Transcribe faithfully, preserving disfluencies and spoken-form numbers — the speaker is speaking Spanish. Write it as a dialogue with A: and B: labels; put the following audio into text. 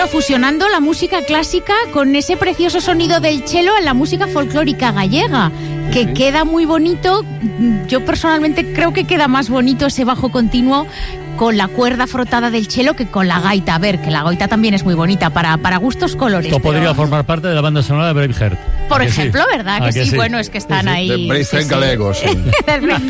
A: Bueno, fusionando la música clásica con ese precioso sonido del cello en la música folclórica gallega, que sí. queda muy bonito. Yo personalmente creo que queda más bonito ese bajo continuo con la cuerda frotada del cello que con la gaita. A ver, que la gaita también es muy bonita, para, para gustos colores.
B: Esto
A: pero...
B: podría formar parte de la banda sonora de Braveheart.
A: Por ejemplo, sí? ¿verdad? Que, que sí? sí, bueno, es que están
B: sí, sí.
A: ahí...
C: De Braveheart
A: sí,
C: galego, sí.
A: sí.